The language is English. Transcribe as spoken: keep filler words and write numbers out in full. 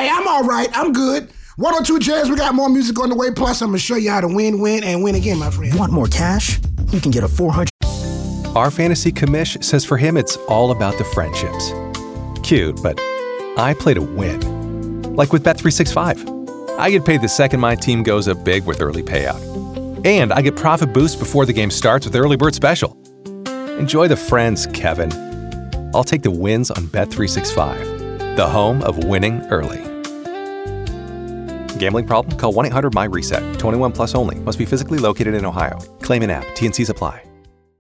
Hey, I'm all right. I'm good. one oh two Jazz, we got more music on the way. Plus, I'm going to show you how to win, win, and win again, my friend. Want more cash? You can get a four hundred. Our fantasy commish says for him, it's all about the friendships. Cute, but I play to win. Like with Bet three sixty-five. I get paid the second my team goes up big with early payout. And I get profit boost before the game starts with Early Bird Special. Enjoy the friends, Kevin. I'll take the wins on Bet three sixty-five, the home of winning early. Gambling problem? Call one eight hundred M Y RESET. twenty-one plus only. Must be physically located in Ohio. Claim in app. T N Cs apply.